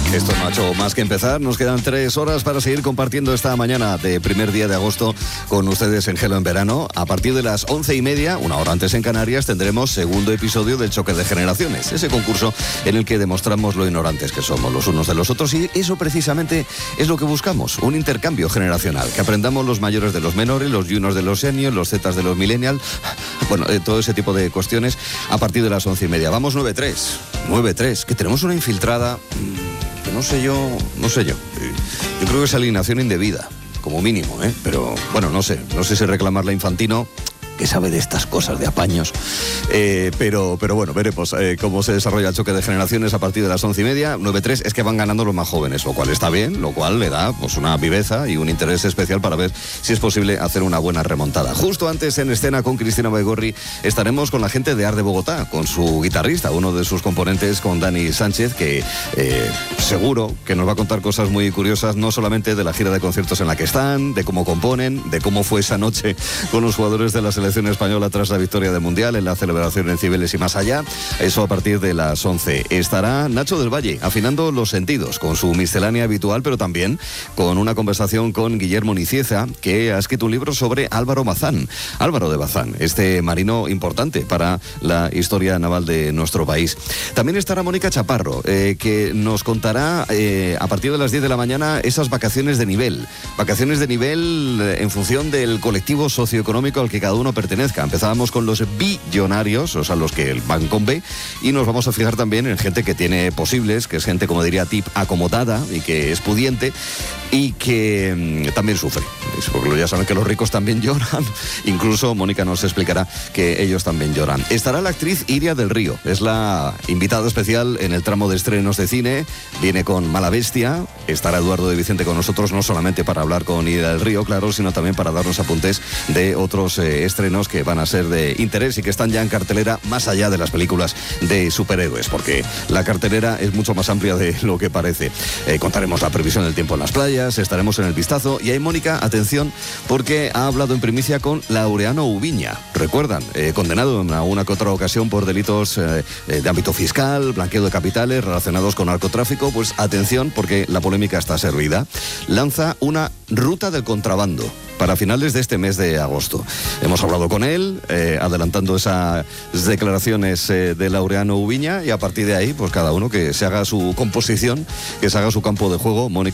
Esto no ha hecho más que empezar. Nos quedan 3 horas para seguir compartiendo esta mañana de primer día de agosto con ustedes en Gelo en Verano. A partir de las 11:30, una hora antes en Canarias, tendremos segundo episodio del Choque de Generaciones. Ese concurso en el que demostramos lo ignorantes que somos los unos de los otros, y eso precisamente es lo que buscamos, un intercambio generacional, que aprendamos los mayores de los menores, los juniors de los seniors, los zetas de los millennials, bueno, todo ese tipo de cuestiones a partir de las 11:30. Vamos 9-3, que tenemos una infiltrada, que no sé yo. Yo creo que es alineación indebida, como mínimo, pero bueno, no sé si reclamarla a Infantino, que sabe de estas cosas, de apaños, pero bueno, veremos cómo se desarrolla el choque de generaciones a partir de las 11:30. 9-3 es que van ganando los más jóvenes, lo cual está bien, lo cual le da pues una viveza y un interés especial para ver si es posible hacer una buena remontada. Justo antes, en escena con Cristina Baigorri, estaremos con la gente de Art de Bogotá, con su guitarrista, uno de sus componentes, con Dani Sánchez, que seguro que nos va a contar cosas muy curiosas, no solamente de la gira de conciertos en la que están, de cómo componen, de cómo fue esa noche con los jugadores de la selección española tras la victoria del Mundial, en la celebración en Cibeles y más allá. Eso a partir de las 11. Estará Nacho del Valle afinando los sentidos con su miscelánea habitual, pero también con una conversación con Guillermo Nicieza, que ha escrito un libro sobre Álvaro de Bazán, este marino importante para la historia naval de nuestro país. También estará Mónica Chaparro, que nos contará a partir de las 10 de la mañana esas vacaciones de nivel en función del colectivo socioeconómico al que cada uno pertenezca. Empezábamos con los billonarios, o sea, los que van con B, y nos vamos a fijar también en gente que tiene posibles, que es gente, como diría Tip, acomodada y que es pudiente y que también sufre. Porque ya saben que los ricos también lloran. Incluso Mónica nos explicará que ellos también lloran. Estará la actriz Iria del Río. Es la invitada especial en el tramo de estrenos de cine. Viene con Mala Bestia. Estará Eduardo de Vicente con nosotros, no solamente para hablar con Iria del Río, claro, sino también para darnos apuntes de otros estrenos que van a ser de interés y que están ya en cartelera, más allá de las películas de superhéroes, porque la cartelera es mucho más amplia de lo que parece. Contaremos la previsión del tiempo en las playas, estaremos en el vistazo, y ahí, Mónica, atención, porque ha hablado en primicia con Laureano Ubiña. Recuerdan, condenado en una que otra ocasión por delitos de ámbito fiscal, blanqueo de capitales relacionados con narcotráfico. Pues atención, porque la polémica está servida. Lanza una ruta del contrabando para finales de este mes de agosto. Hemos hablado con él, adelantando esas declaraciones de Laureano Ubiña, y a partir de ahí, pues cada uno que se haga su composición, que se haga su campo de juego. Mónica